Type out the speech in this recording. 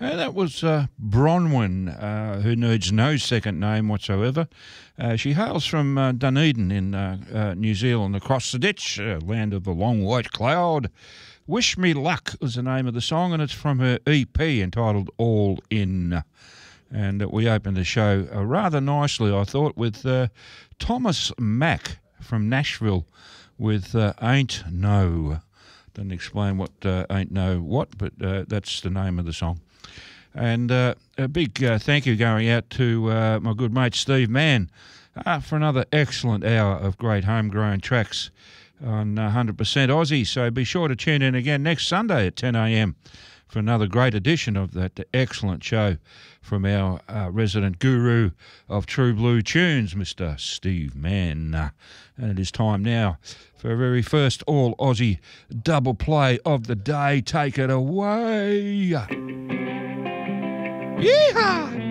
That was Bronwyn, who needs no second name whatsoever. She hails from Dunedin in New Zealand, across the ditch, land of the long white cloud. Wish Me Luck was the name of the song, and it's from her EP entitled All In. And we opened the show rather nicely, I thought, with Thomas Mack from Nashville with Ain't No. Doesn't explain what Ain't No What, but that's the name of the song. And a big thank you going out to my good mate Steve Mann for another excellent hour of great homegrown tracks on 100% Aussie. So be sure to tune in again next Sunday at 10 a.m. for another great edition of that excellent show from our resident guru of True Blue Tunes, Mr. Steve Mann. And it is time now for our very first all-Aussie double play of the day. Take it away. Yeehaw!